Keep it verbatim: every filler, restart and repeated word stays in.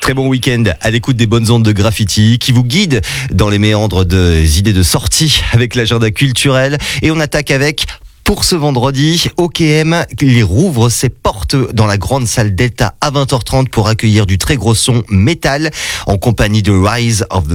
Très bon week-end à l'écoute des bonnes ondes de Graffiti qui vous guide dans les méandres des idées de sortie avec l'agenda culturel. Et on attaque avec... Pour ce vendredi, O K M il rouvre ses portes dans la grande salle Delta à vingt heures trente pour accueillir du très gros son métal en compagnie de Rise of the